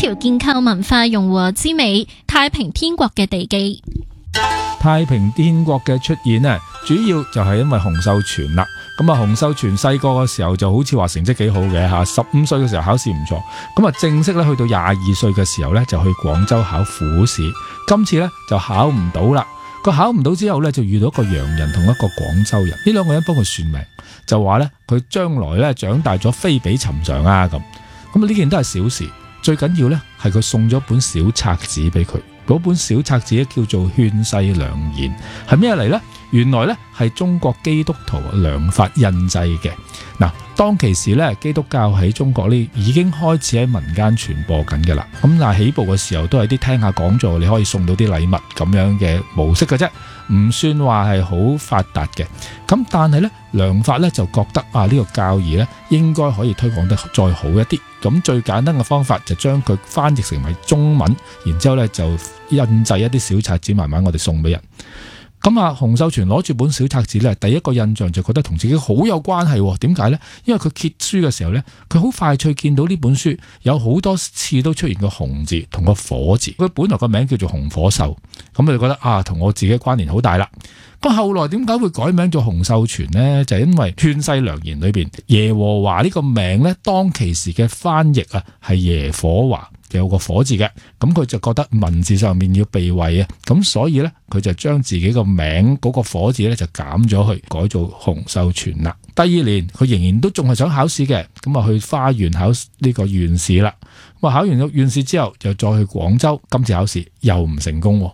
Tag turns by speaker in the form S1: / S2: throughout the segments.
S1: 朝建構文化融和之美，太平天國嘅地基。
S2: 太平天國嘅出現呢，主要就係因為洪秀全啦。咁啊，洪秀全細個嘅時候就好似話成績幾好嘅吓，15歲嘅時候考試唔錯。咁啊，正式咧去到22歲嘅時候咧，就去廣州考府試。今次咧就考唔到啦。佢考唔到之後咧，就遇到一個洋人同一個廣州人，呢兩個人幫佢算命，就話咧佢將來咧長大咗非比尋常啊咁。咁呢件都係小事，最緊要咧係佢送咗一本小冊子俾佢。嗰本小冊子叫做《勸世良言》，係咩嚟呢？原來呢係中國基督徒良法印製嘅。嗱，當其時呢，基督教喺中國呢已經開始喺民間傳播緊嘅啦。咁但係起步嘅時候都係啲聽下講座，你可以送到啲禮物咁樣嘅模式嘅啫，唔算話係好發達嘅。咁但係呢，良法呢就覺得呢個教義呢應該可以推廣得再好一啲。咁最簡單嘅方法就將佢翻譯成為中文，然之後呢就印製一啲小冊子，慢慢我哋送俾人。咁洪秀全攞住本小冊子呢，第一個印象就覺得同自己好有關係。點解呢？因為佢揭書嘅時候呢，佢好快脆見到呢本書有好多次都出現個洪字同個火字。佢本來個名叫做洪火秀，咁佢就覺得同我自己關聯好大啦。咁後來點解會改名做洪秀全呢？就係因為勸世良言裏邊耶和華呢個名呢，當其時嘅翻譯係耶火華，有個火字嘅，咁佢就覺得文字上面要避諱啊，咁所以呢，佢就將自己個名嗰個火字呢就減咗去，改做洪秀全啦。第二年佢仍然都仲係想考試嘅，咁去花縣考呢個縣試啦。咁考完咗縣試之後，又再去廣州，今次考試又唔成功。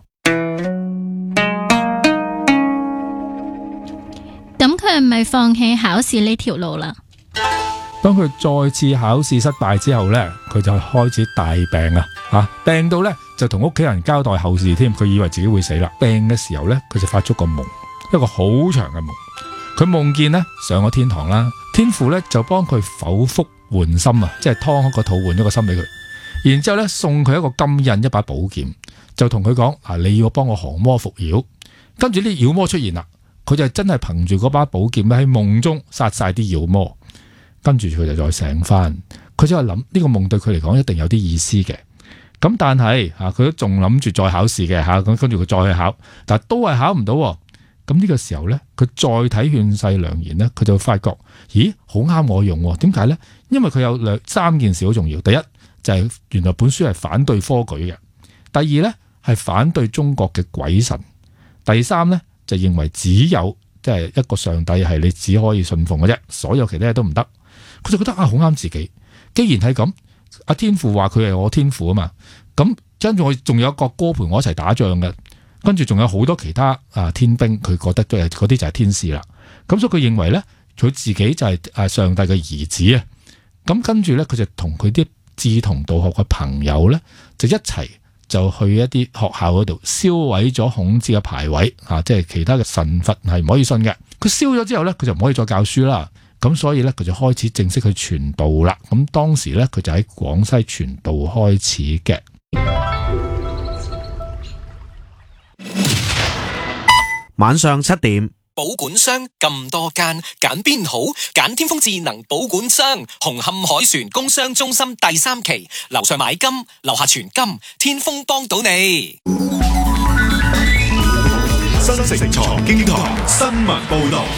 S1: 咁佢係咪放棄考試呢條路啦？
S2: 當佢再次考試失敗之後呢，佢就開始大病病到呢就同屋企人交代後事添。佢以為自己會死啦。病嘅時候呢，佢就發咗個夢，一個好長嘅夢。佢夢見呢上咗天堂啦，天父呢就幫佢剖腹換心即係劏個肚換咗個心俾佢。然之後呢送佢一個金印一把寶劍，就同佢講你要幫我降魔伏妖。跟住啲妖魔出現啦，佢就真係憑住嗰把寶劍喺夢中殺晒啲妖魔。跟住佢就再醒翻，佢就係諗呢個夢對佢嚟講一定有啲意思嘅。咁但係佢都仲諗住再考試嘅咁跟住佢再去考，但係都係考唔到。咁呢個時候呢，佢再睇勸世良言呢，佢就發覺，咦，好啱我用。點解呢？因為佢有三件事好重要。第一就係原來本書係反對科舉嘅。第二呢係反對中國嘅鬼神。第三呢就認為只有即係一個上帝係你只可以信奉嘅啫，所有其他嘢都唔得。佢就覺得好啱自己。既然係咁，阿天父話佢係我天父啊嘛，咁跟住我仲有一個哥陪我一齊打仗嘅，跟住仲有好多其他天兵，佢覺得都係嗰啲就係天使啦。咁所以佢認為咧，佢自己就係上帝嘅兒子啊。咁跟住咧，佢就同佢啲志同道合嘅朋友咧，就一齊就去一啲學校嗰度燒毀咗孔子嘅牌位即係其他嘅神佛係唔可以信嘅。佢燒咗之後咧，佢就唔可以再教書啦。咁所以咧，佢就開始正式去傳道啦。咁當時咧，佢就喺廣西傳道開始嘅。
S3: 晚上7點，
S4: 保管箱咁多間，揀邊好？揀天風智能保管箱，紅磡海船工商中心第3期，樓上買金，樓下存金，天風幫到你。
S5: 新城財經台新聞報道。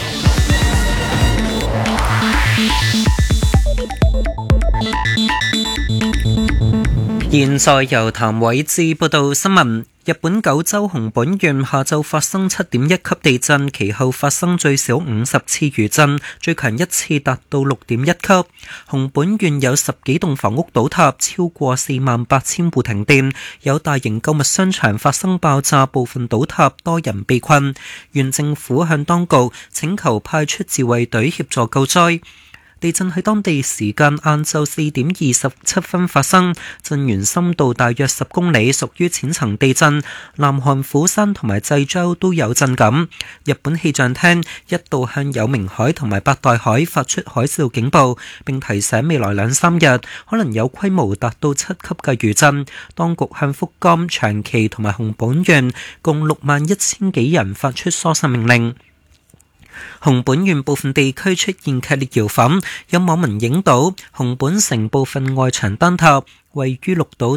S6: 現在由譚偉志報道新聞。日本九州熊本縣下晝發生7.1級地震，其後發生最少50次餘震，最強一次達到6.1級。熊本縣有10幾棟房屋倒塌，超過48,000戶停電，有大型購物商場發生爆炸，部分倒塌，多人被困。縣政府向當局請求派出自衛隊協助救災。地震喺當地時間晏晝4點27分發生，震源深度大約10公里，屬於淺層地震。南韓釜山同埋濟州都有震感。日本氣象廳一度向有明海同埋八代海發出海嘯警報，並提醒未來2-3日可能有規模達到7級嘅餘震。當局向福岡、長崎同埋熊本縣共61,000幾人發出疏散命令。熊本縣部分地區出現劇烈搖晃，有網民影到熊本城部分外牆坍塌。位於綠島